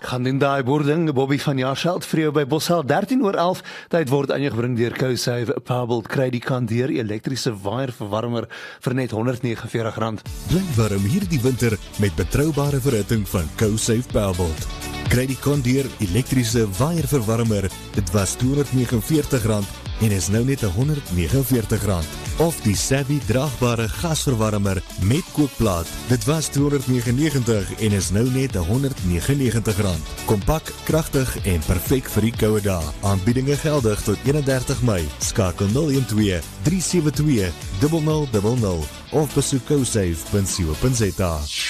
Gaan doen daai boarding, Bobby van Jaarsveld vir jou by Boshel 13:11. Tyd word aan jou gebring deur CoSave Powerball. Kry die kandeer elektriese waierverwarmer vir net R149. Bly warm hierdie winter met betroubare verhitting van CoSave Powerball. Kry die kandeer elektriese waierverwarmer. Dit was R249 en is nou net R149. Of die Savvy draagbare gasverwarmer met kookplaat. Dit was R299 en is nou net R199. Kompak, kragtig en perfek vir die koue dae. Aanbiedinge geldig tot 31 Mei. Skakel 012 372 0000 of besoek cosave.co.za.